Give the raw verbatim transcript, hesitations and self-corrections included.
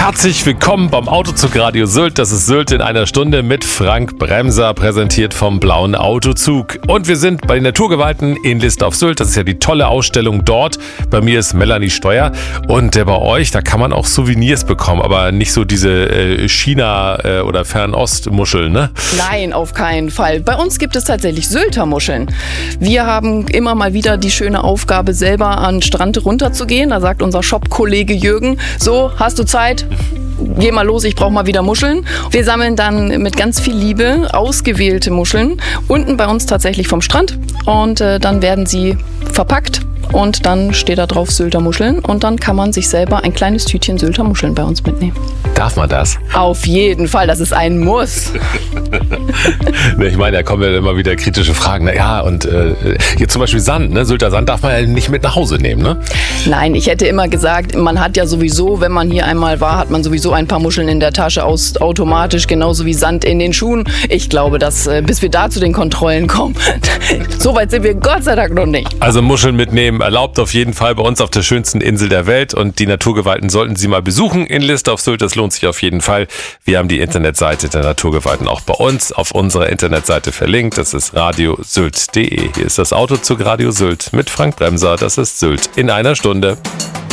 Herzlich willkommen beim Autozug Radio Sylt. Das ist Sylt in einer Stunde mit Frank Bremser, präsentiert vom Blauen Autozug. Und wir sind bei den Naturgewalten in List auf Sylt. Das ist ja die tolle Ausstellung dort. Bei mir ist Melanie Steuer. Und äh, bei euch, da kann man auch Souvenirs bekommen, aber nicht so diese äh, China- äh, oder Fernost-Muscheln, ne? Nein, auf keinen Fall. Bei uns gibt es tatsächlich Sylter Muscheln. Wir haben immer mal wieder die schöne Aufgabe, selber an den Strand runterzugehen. Da sagt unser Shop-Kollege Jürgen, so, hast du Zeit? Geh mal los, ich brauche mal wieder Muscheln. Wir sammeln dann mit ganz viel Liebe ausgewählte Muscheln unten bei uns tatsächlich vom Strand und äh, dann werden sie verpackt und dann steht da drauf Sylter Muscheln und dann kann man sich selber ein kleines Tütchen Sylter Muscheln bei uns mitnehmen. Darf man das? Auf jeden Fall, das ist ein Muss. Ich meine, da kommen ja immer wieder kritische Fragen. Naja, und äh, hier zum Beispiel Sand, ne? Sylter Sand darf man ja nicht mit nach Hause nehmen, ne? Nein, ich hätte immer gesagt, man hat ja sowieso, wenn man hier einmal war, hat man sowieso ein paar Muscheln in der Tasche, aus, automatisch, genauso wie Sand in den Schuhen. Ich glaube, dass äh, bis wir da zu den Kontrollen kommen, so weit sind wir Gott sei Dank noch nicht. Also Muscheln mitnehmen erlaubt auf jeden Fall bei uns auf der schönsten Insel der Welt und die Naturgewalten sollten Sie mal besuchen in List auf Sylt. Das lohnt sich auf jeden Fall. Wir haben die Internetseite der Naturgewalten auch bei uns auf unserer Internetseite verlinkt. Das ist radio sylt punkt de. Hier ist das Autozug Radio Sylt mit Frank Bremser. Das ist Sylt in einer Stunde.